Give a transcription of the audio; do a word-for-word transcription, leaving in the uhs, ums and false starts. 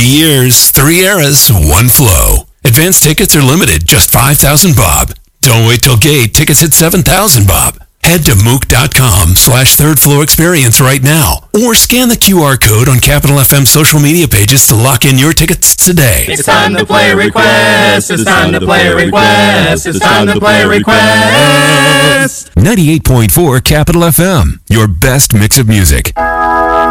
years, three eras, one flow. Advance tickets are limited, just five thousand bob. Don't wait till gate. Tickets hit seven thousand bob. Head to mook.com slash third floor experience right now, or scan the Q R code on Capital F M social media pages to lock in your tickets today. It's time to play request. It's time to play request. It's time to play request. ninety-eight point four Capital F M, your best mix of music.